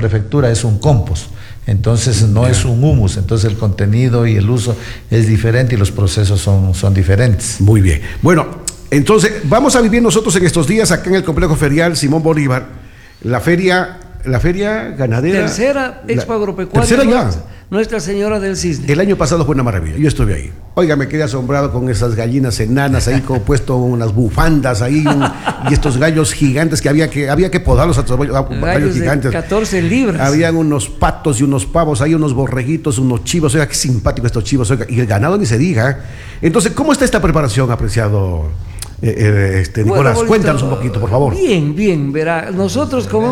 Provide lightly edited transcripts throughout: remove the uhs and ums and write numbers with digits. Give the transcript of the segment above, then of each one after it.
prefectura es un compost. Entonces no es un humus, entonces el contenido y el uso es diferente y los procesos son diferentes. Muy bien. Bueno, entonces vamos a vivir nosotros en estos días acá en el complejo ferial Simón Bolívar, la feria ganadera. Tercera Expo Agropecuaria. Tercera ya. Nuestra Señora del Cisne. El año pasado fue una maravilla, yo estuve ahí. Oiga, me quedé asombrado con esas gallinas enanas ahí, como puesto unas bufandas ahí, y estos gallos gigantes que había que podarlos a estos gallos gigantes. De 14 libras. Habían unos patos y unos pavos, ahí unos borreguitos, unos chivos, oiga, qué simpático estos chivos, oiga, y el ganado ni se diga. Entonces, ¿cómo está esta preparación, apreciado Nicolás? Bueno, cuéntanos un poquito, por favor. Bien, verá, nosotros como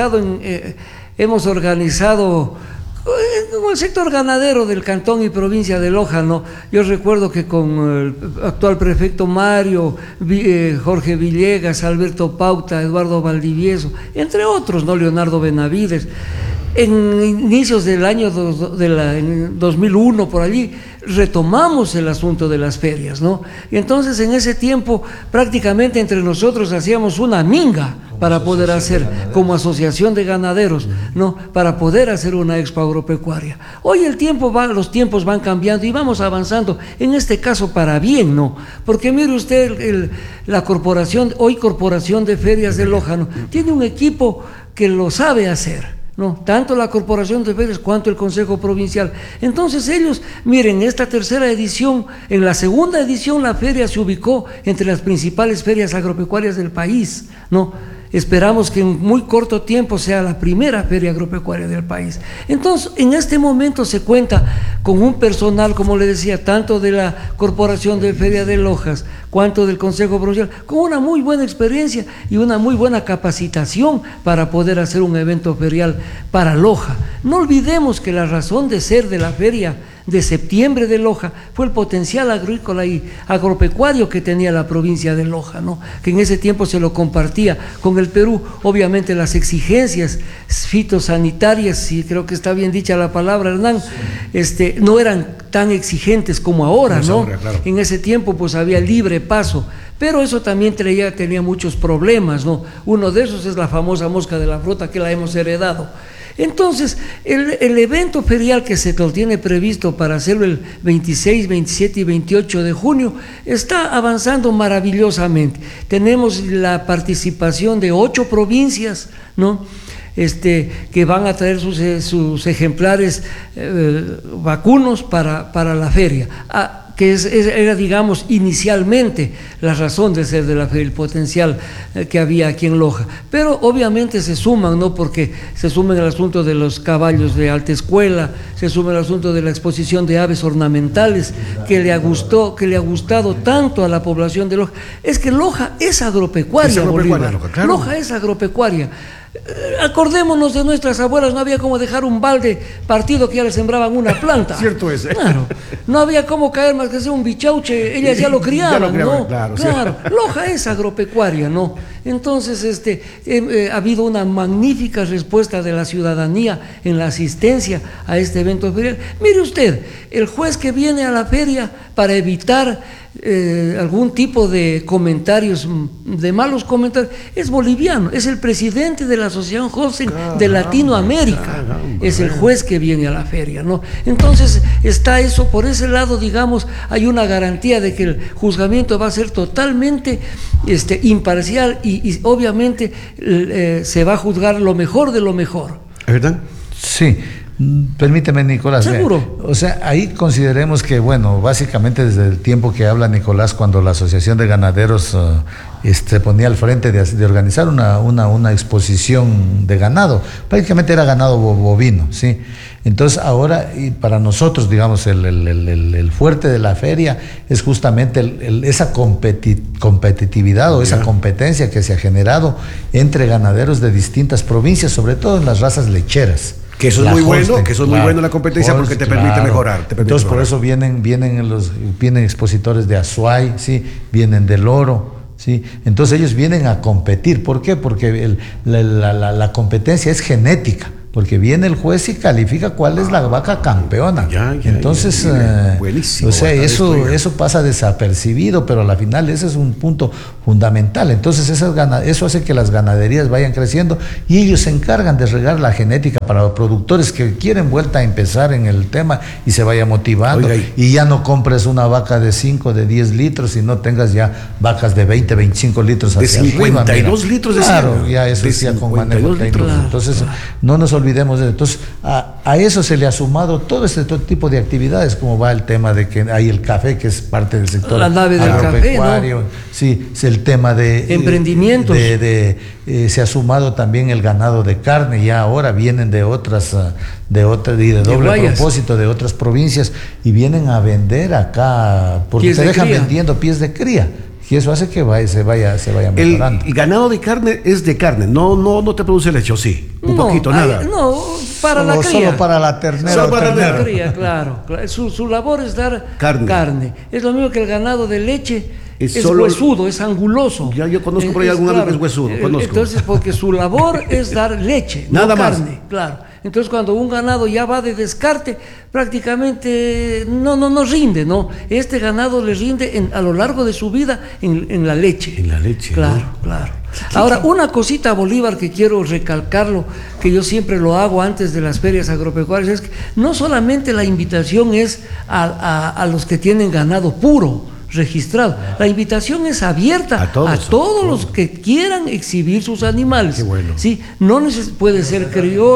hemos organizado como el sector ganadero del cantón y provincia de Loja, ¿no? Yo recuerdo que con el actual prefecto Mario, Jorge Villegas, Alberto Pauta, Eduardo Valdivieso, entre otros, ¿no? Leonardo Benavides, en inicios del año en 2001, por allí, retomamos el asunto de las ferias, ¿no? Y entonces en ese tiempo prácticamente entre nosotros hacíamos una minga para poder hacer, como asociación de ganaderos, ¿no? Para poder hacer una expo agropecuaria. Hoy los tiempos van cambiando y vamos avanzando, en este caso para bien, ¿no? Porque mire usted, la Corporación de Ferias de Loja, ¿no? Tiene un equipo que lo sabe hacer, ¿no? Tanto la Corporación de Ferias cuanto el Consejo Provincial. Entonces ellos, miren, esta tercera edición, en la segunda edición la feria se ubicó entre las principales ferias agropecuarias del país, ¿no? Esperamos que en muy corto tiempo sea la primera feria agropecuaria del país. Entonces, en este momento se cuenta con un personal, como le decía, tanto de la Corporación de Feria de Lojas, cuanto del Consejo Provincial, con una muy buena experiencia y una muy buena capacitación para poder hacer un evento ferial para Loja. No olvidemos que la razón de ser de la feria de septiembre de Loja fue el potencial agrícola y agropecuario que tenía la provincia de Loja, ¿no? Que en ese tiempo se lo compartía con el Perú. Obviamente las exigencias fitosanitarias, si creo que está bien dicha la palabra, Hernán, no eran tan exigentes como ahora, ¿no? Claro. En ese tiempo pues había libre paso, pero eso también tenía muchos problemas, ¿no? Uno de esos es la famosa mosca de la fruta, que la hemos heredado. Entonces, el evento ferial que se tiene previsto para hacerlo el 26, 27 y 28 de junio está avanzando maravillosamente. Tenemos la participación de 8 provincias, ¿no? Que van a traer sus ejemplares vacunos para la feria. Que era, digamos, inicialmente la razón de ser de la feria, el potencial que había aquí en Loja. Pero obviamente se suman, ¿no? Porque se suma el asunto de los caballos de alta escuela, se suma el asunto de la exposición de aves ornamentales, que le ha gustado tanto a la población de Loja. Es que Loja es agropecuaria, Bolívar. Loja, claro. Loja es agropecuaria. Acordémonos de nuestras abuelas, no había como dejar un balde partido que ya le sembraban una planta. Cierto es. Claro, no había como caer más que sea un bichauche, ellas ya lo criaban, ¿no? Claro. Loja es agropecuaria, ¿no? Entonces, ha habido una magnífica respuesta de la ciudadanía en la asistencia a este evento ferial. Mire usted, el juez que viene a la feria para evitar algún tipo de comentarios, de malos comentarios, es boliviano, es el presidente de la Asociación Josen de Latinoamérica, es el juez que viene a la feria, ¿no? Entonces está eso, por ese lado, digamos, hay una garantía de que el juzgamiento va a ser totalmente imparcial y obviamente se va a juzgar lo mejor de lo mejor. ¿Es verdad? Sí. Permíteme, Nicolás. Seguro. O sea, ahí consideremos que, bueno, básicamente desde el tiempo que habla Nicolás, cuando la Asociación de Ganaderos ponía al frente de organizar una exposición de ganado, prácticamente era ganado bovino, ¿sí? Entonces ahora, y para nosotros, digamos, el fuerte de la feria es justamente esa competitividad o esa competencia que se ha generado entre ganaderos de distintas provincias, sobre todo en las razas lecheras. Que eso es muy bueno, muy bueno la competencia porque te permite mejorar. Entonces por eso vienen expositores de Azuay, ¿sí? Vienen del Oro, ¿sí? Entonces ellos vienen a competir. ¿Por qué? Porque la competencia es genética. porque viene el juez y califica cuál es la vaca campeona. Entonces, buenísimo. O sea, eso pasa desapercibido, pero a la final ese es un punto fundamental. Entonces, eso hace que las ganaderías vayan creciendo y ellos se encargan de regar la genética para los productores que quieren vuelta a empezar en el tema y se vaya motivando. Y ya no compres una vaca de 5, de 10 litros y no tengas ya vacas de 20, 25 litros hacia de 52 litros de claro, ya eso es ya con manejo técnico. Entonces, no nos olvidemos de eso. Entonces, a eso se le ha sumado todo este tipo de actividades, como va el tema de que hay el café, que es parte del sector la nave del agropecuario, café, ¿no? Sí, es el tema de emprendimientos. Se ha sumado también el ganado de carne, ya ahora vienen de doble propósito de otras provincias y vienen a vender acá, porque se dejan vendiendo pies de cría. Y eso hace que se vaya mejorando. El ganado de carne es de carne, no te produce leche, ¿o sí? Un poquito, nada. No, para la cría. Solo para la ternera. Solo para la cría, claro. Su labor es dar carne. Es lo mismo que el ganado de leche. Es huesudo, es anguloso. Ya yo conozco por ahí algún lado que es huesudo. Entonces, porque su labor es dar leche, nada no más. Carne, claro. Entonces, cuando un ganado ya va de descarte, prácticamente no rinde, ¿no? Este ganado le rinde a lo largo de su vida en la leche. En la leche. Claro, ¿no? claro. Ahora, una cosita, Bolívar, que quiero recalcarlo, que yo siempre lo hago antes de las ferias agropecuarias, es que no solamente la invitación es a los que tienen ganado puro, registrado. La invitación es abierta a todos los que quieran exhibir sus animales. Qué bueno. ¿Sí? No puede ser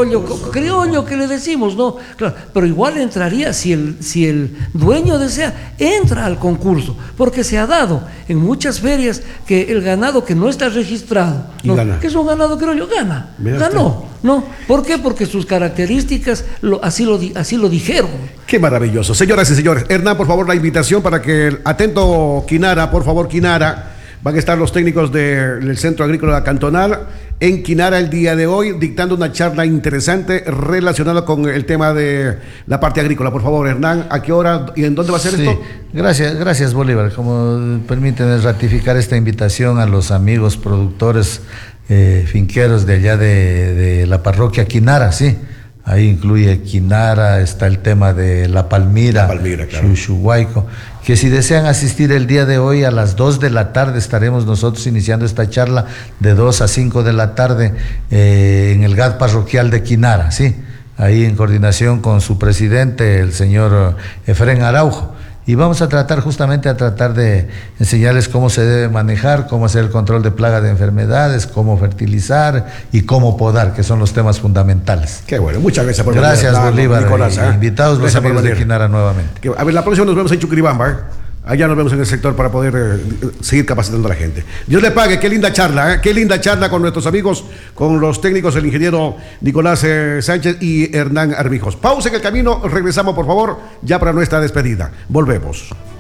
criollo que le decimos, no, claro, pero igual entraría, si el dueño desea, entra al concurso, porque se ha dado en muchas ferias que el ganado que no está registrado, que es un ganado criollo, ganó. ¿No? ¿Por qué? Porque sus características así lo dijeron. Qué maravilloso. Señoras y señores, Hernán, por favor, la invitación para que, atento Quinara, por favor, Quinara, van a estar los técnicos del Centro Agrícola Cantonal en Quinara el día de hoy, dictando una charla interesante relacionada con el tema de la parte agrícola. Por favor, Hernán, ¿a qué hora y en dónde va a ser esto? Gracias, Bolívar. Como permiten ratificar esta invitación a los amigos productores finqueros de allá de la parroquia Quinara, sí. Ahí incluye Quinara, está el tema de La Palmira, claro. Chuchuhuayco, que si desean asistir el día de hoy a las 2 de la tarde estaremos nosotros iniciando esta charla de 2 a 5 de la tarde en el GAD parroquial de Quinara, sí. Ahí en coordinación con su presidente, el señor Efrén Araujo. Y vamos a tratar de enseñarles cómo se debe manejar, cómo hacer el control de plagas de enfermedades, cómo fertilizar y cómo podar, que son los temas fundamentales. Qué bueno, muchas gracias por venir. Gracias, Bolívar. Nicolás, invitados los amigos de Quinara nuevamente. A ver, la próxima nos vemos en Chuquiribamba, Allá nos vemos en el sector para poder seguir capacitando a la gente. Dios le pague, qué linda charla, qué linda charla con nuestros amigos, con los técnicos, el ingeniero Nicolás Sánchez y Hernán Armijos. Pausa en el camino, regresamos por favor, ya para nuestra despedida. Volvemos.